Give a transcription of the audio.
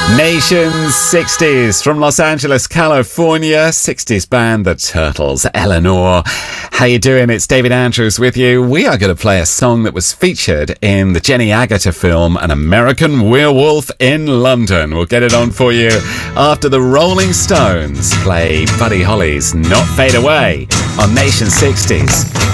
Nation 60s from Los Angeles, California. 60s band The Turtles. Eleanor. How you doing? It's David Andrews with you. We are going to play a song that was featured in the Jenny Agutter film An American Werewolf in London. We'll get it on for you after the Rolling Stones play Buddy Holly's Not Fade Away on Nation 60s.